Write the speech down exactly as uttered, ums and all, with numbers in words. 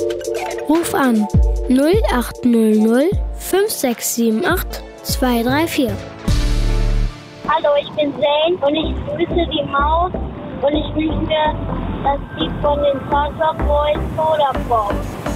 Ruf an null acht null null fünf sechs sieben acht zwei drei vier. Hallo, ich bin Zane und ich grüße die Maus und ich wünsche mir das Lied von den Salsa Boys Soda Pop.